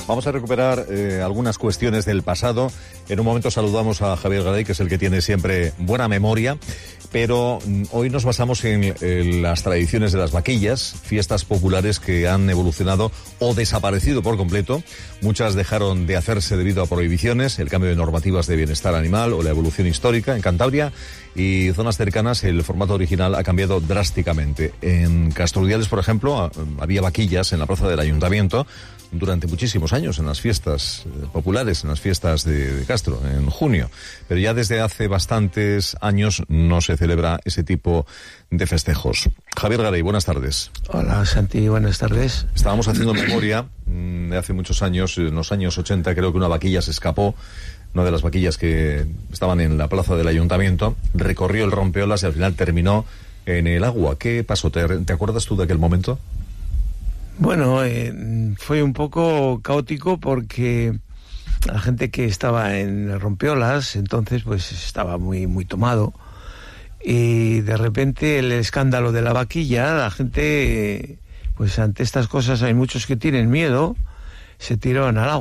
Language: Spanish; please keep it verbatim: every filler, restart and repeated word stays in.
Vamos a recuperar eh, algunas cuestiones del pasado. En un momento saludamos a Javier Garay, que es el que tiene siempre buena memoria, pero mm, hoy nos basamos en, en las tradiciones de las vaquillas, fiestas populares que han evolucionado o desaparecido por completo. Muchas dejaron de hacerse debido a prohibiciones, el cambio de normativas de bienestar animal o la evolución histórica. En Cantabria y zonas cercanas el formato original ha cambiado drásticamente. En Castrorudiales, por ejemplo, había vaquillas en la plaza del Ayuntamiento durante muchísimos años, en las fiestas eh, populares, en las fiestas de, de Castro, en junio. Pero ya desde hace bastantes años no se celebra ese tipo de festejos. Javier Garay, buenas tardes. Hola, Santi, buenas tardes. Estábamos haciendo memoria mmm, de hace muchos años, en los años ochenta, creo que una vaquilla se escapó, una de las vaquillas que estaban en la plaza del Ayuntamiento, recorrió el rompeolas y al final terminó en el agua. ¿Qué pasó? ¿Te, te acuerdas tú de aquel momento? Bueno, eh, fue un poco caótico porque la gente que estaba en rompeolas entonces pues estaba muy muy tomado, y de repente el escándalo de la vaquilla, la gente pues ante estas cosas hay muchos que tienen miedo, se tiraron al agua.